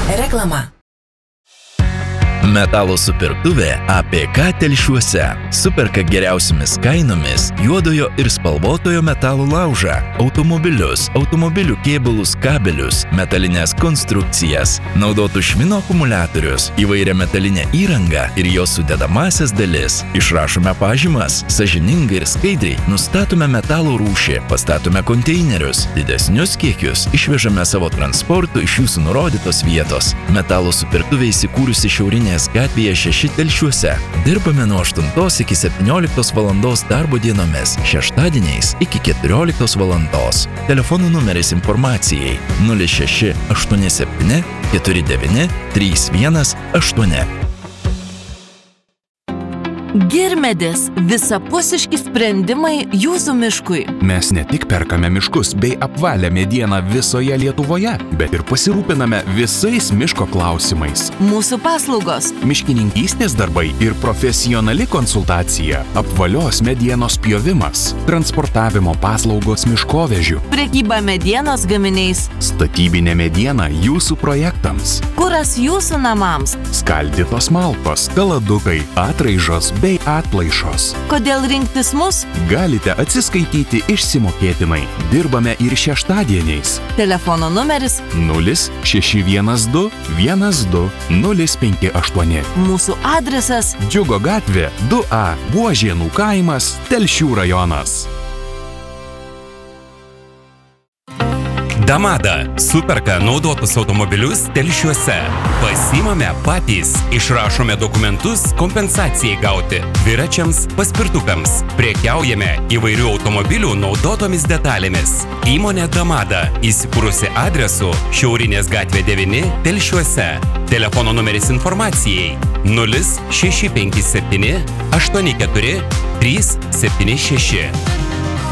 Reklama. Metalo supirktuvė APK Telšiuose. Superka geriausiamis kainomis juodojo ir spalvotojo metalo laužą, automobilius, automobilių kėbulus, kabelius, metalinės konstrukcijas, naudotų švino akumuliatorius, įvairią metalinę įrangą ir jos sudedamasias dalis. Išrašome pažymas, sąžiningai ir skaidriai nustatome metalo rūšį, pastatome konteinerius, didesnius kiekius išvežame savo transportu iš jūsų nurodytos vietos. Metalo supirktuvė įsikūrusi Šiaurinėje gatvėje 6 Telšiuose. Dirbame nuo 8 iki 17 valandos darbo dienomis, šeštadieniais iki 14 valandos. Telefonų numeris informacijai 06 87 49 318. Girmedis – visapusiški sprendimai jūsų miškui. Mes ne tik perkame miškus bei apvalę medieną visoje Lietuvoje, bet ir pasirūpiname visais miško klausimais. Mūsų paslaugos – miškininkystės darbai ir profesionali konsultacija, apvalios medienos pjovimas, transportavimo paslaugos miškovežių, prekyba medienos gaminiais, statybinė mediena jūsų projektams, kuras jūsų namams, skaldytos malkos, kaladukai, atraižos bei atplaišos. Kodėl rinktis mus? Galite atsiskaityti išsimokėtinai. Dirbame ir šeštadieniais. Telefono numeris 0612 12058. Mūsų adresas Džiugo gatvė 2A, Buožėnų kaimas, Telšių rajonas. Damada superka naudotus automobilius Telšiuose. Pasiimame patys, išrašome dokumentus kompensacijai gauti dviračiams, paspirtukams. Prekiaujame įvairių automobilių naudotomis detalėmis. Įmonė Damada įsikūrusi adresu Šiaurinės gatvė 9 Telšiuose. Telefono numeris informacijai 0657 84 376.